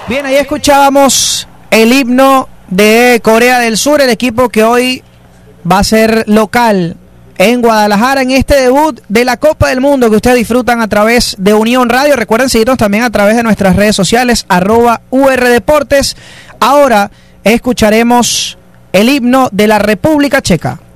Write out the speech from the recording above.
Bien, ahí escuchábamos el himno de Corea del Sur, el equipo que hoy va a ser local en Guadalajara en este debut de la Copa del Mundo que ustedes disfrutan a través de Unión Radio. Recuerden seguirnos también a través de nuestras redes sociales, @URDeportes. Ahora escucharemos el himno de la República Checa.